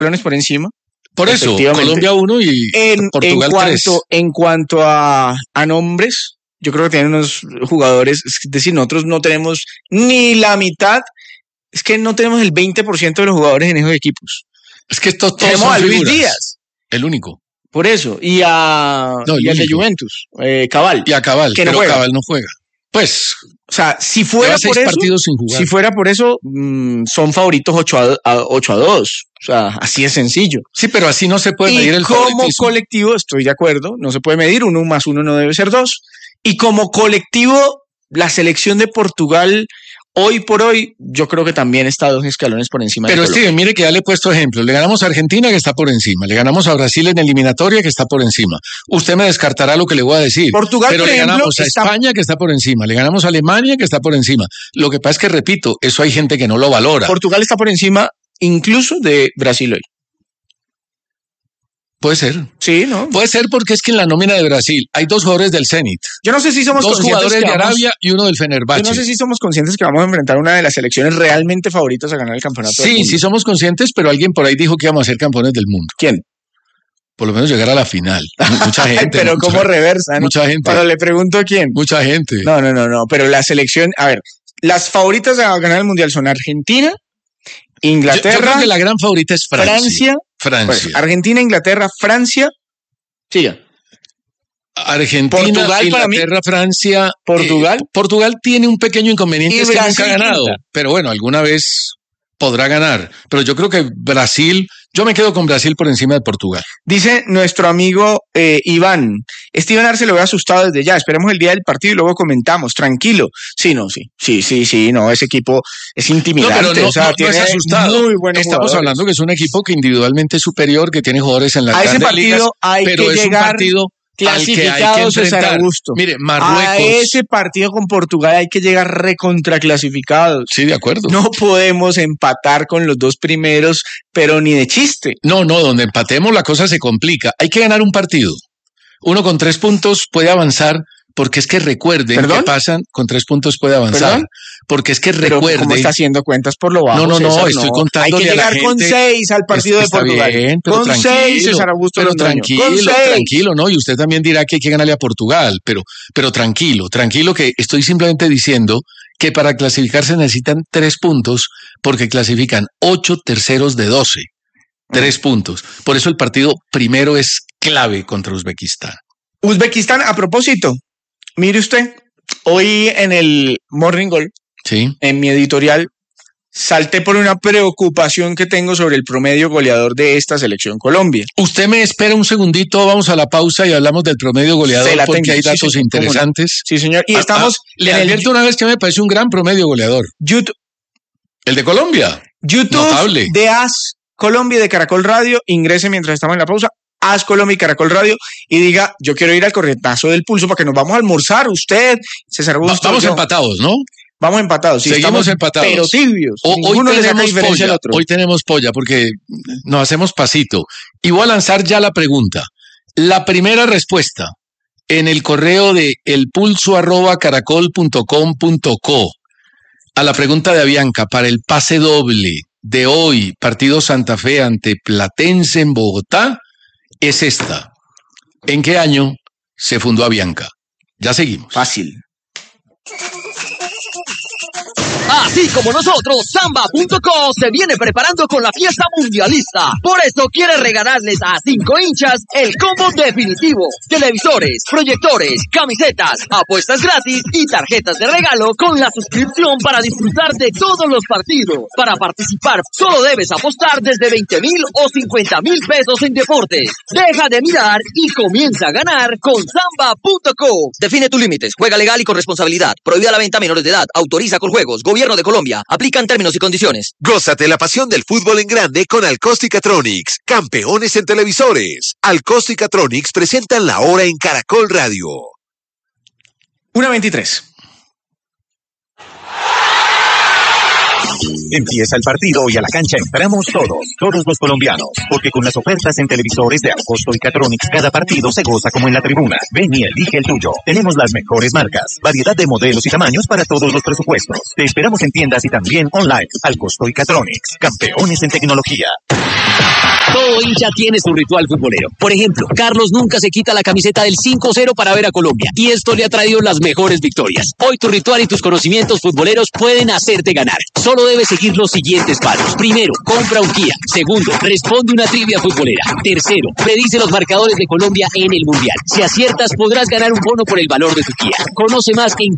escalones por encima. Por eso, Colombia 1 y Portugal 3. En cuanto a nombres, yo creo que tienen unos jugadores, es decir, nosotros no tenemos ni la mitad, es que no tenemos el 20% de los jugadores en esos equipos. Es que todos tenemos son a Luis figuras. Díaz. El único. Por eso, y al de Juventus, Cabal. Y a Cabal, que no pero juega. Cabal no juega. Pues, o sea, si fuera por eso, partidos sin jugar. Si fuera por eso, son favoritos 8-2. O sea, así es sencillo. Sí, pero así no se puede medir el favoritismo. favoritismo. Como colectivo, estoy de acuerdo, no se puede medir, 1 más 1 no debe ser 2. Y como colectivo, la selección de Portugal, hoy por hoy, yo creo que también está 2 escalones por encima de Pero Colombia. Steven, mire que ya le he puesto ejemplos. Le ganamos a Argentina, que está por encima. Le ganamos a Brasil en eliminatoria, que está por encima. Usted me descartará lo que le voy a decir. Portugal, pero por le ejemplo, ganamos a España, que está por encima. Le ganamos a Alemania, que está por encima. Lo que pasa es que, repito, eso hay gente que no lo valora. Portugal está por encima incluso de Brasil hoy. Puede ser. Sí, ¿no? Puede ser porque es que en la nómina de Brasil hay 2 jugadores del Zenit. Yo no sé si somos 2 conscientes jugadores que de Arabia y uno del Fenerbahce. Yo no sé si somos conscientes que vamos a enfrentar una de las selecciones realmente favoritas a ganar el campeonato del mundo. Sí somos conscientes, pero alguien por ahí dijo que íbamos a ser campeones del mundo. ¿Quién? Por lo menos llegar a la final. Mucha gente. Pero como reversa, ¿no? Mucha gente. Pero le pregunto a quién. Mucha gente. No. Pero la selección, a ver, las favoritas a ganar el mundial son Argentina, Inglaterra. Yo creo que la gran favorita es Francia. Pues, Argentina, Inglaterra, Francia. Siga. Argentina, Portugal, Inglaterra, Francia. Portugal tiene un pequeño inconveniente, es que nunca ha ganado. Pero bueno, alguna vez podrá ganar. Pero yo creo que Brasil, yo me quedo con Brasil por encima de Portugal. Dice nuestro amigo Iván, Steven Arce lo ve asustado desde ya, esperemos el día del partido y luego comentamos, tranquilo. Sí, ese equipo es intimidante. No, o sea, tiene es asustado. Muy buenos Estamos jugadores. hablando que es un equipo que individualmente es superior, que tiene jugadores en las grandes ligas, pero es un partido clasificados a César Augusto. Mire, Marruecos. A ese partido con Portugal hay que llegar recontraclasificados. Sí, de acuerdo. No podemos empatar con los 2 primeros, pero ni de chiste. No, donde empatemos la cosa se complica. Hay que ganar un partido. Uno con 3 puntos puede avanzar, porque es que recuerden que pasan, con 3 puntos puede avanzar. ¿Perdón? Porque es que recuerden. ¿Cómo está haciendo cuentas por lo bajo? No, estoy contando. Hay que llegar con 6 al partido de Portugal. Bien, pero con 6, César Augusto. Pero tranquilo, ¿no? Y usted también dirá que hay que ganarle a Portugal, pero tranquilo, que estoy simplemente diciendo que para clasificarse necesitan 3 puntos, porque clasifican 8 terceros de 12. 3 puntos. Por eso el partido primero es clave contra Uzbekistán. Uzbekistán, a propósito, mire usted, hoy en el Morning Goal, en mi editorial, salté por una preocupación que tengo sobre el promedio goleador de esta selección Colombia. Usted me espera un segundito, vamos a la pausa y hablamos del promedio goleador porque hay datos interesantes. Sí, señor. Y estamos... Le advierto una vez que me parece un gran promedio goleador. YouTube. ¿El de Colombia? YouTube notable. De AS Colombia y de Caracol Radio. Ingrese mientras estamos en la pausa. AS Colombia y Caracol Radio y diga, yo quiero ir al corretazo del pulso para que nos vamos a almorzar, usted, César Augusto. Vamos empatados, ¿no? Vamos empatados, sí. Seguimos empatados. Pero tibios. Hoy tenemos polla porque nos hacemos pasito. Y voy a lanzar ya la pregunta. La primera respuesta en el correo de elpulso@caracol.com.co a la pregunta de Avianca para el pase doble de hoy, partido Santa Fe ante Platense en Bogotá, es esta. ¿En qué año se fundó Avianca? Ya seguimos. Fácil. Así como nosotros, Samba.co se viene preparando con la fiesta mundialista. Por eso quiere regalarles a 5 hinchas el combo definitivo. Televisores, proyectores, camisetas, apuestas gratis y tarjetas de regalo con la suscripción para disfrutar de todos los partidos. Para participar, solo debes apostar desde 20,000 o 50,000 pesos en deportes. Deja de mirar y comienza a ganar con Samba.co. Define tus límites, juega legal y con responsabilidad. Prohibida la venta a menores de edad. Autoriza con juegos. Gobierno de Colombia. Aplican términos y condiciones. Gózate la pasión del fútbol en grande con Alcosticatronics, campeones en televisores. Alcosticatronics presentan la hora en Caracol Radio. 1:23. Empieza el partido y a la cancha entramos todos los colombianos, porque con las ofertas en televisores de Alcosto y Catronics, cada partido se goza como en la tribuna. Ven y elige el tuyo. Tenemos las mejores marcas, variedad de modelos y tamaños para todos los presupuestos. Te esperamos en tiendas y también online. Alcosto y Catronics, campeones en tecnología. Todo hincha tiene su ritual futbolero. Por ejemplo, Carlos nunca se quita la camiseta del 5-0 para ver a Colombia, y esto le ha traído las mejores victorias. Hoy tu ritual y tus conocimientos futboleros pueden hacerte ganar. Solo debes seguir los siguientes pasos. Primero, compra un Kia. Segundo, responde una trivia futbolera. Tercero, predice los marcadores de Colombia en el Mundial. Si aciertas, podrás ganar un bono por el valor de tu Kia. Conoce más en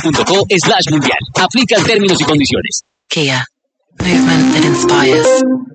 kia.com.co/mundial. Aplican términos y condiciones. Kia. Movement that inspires.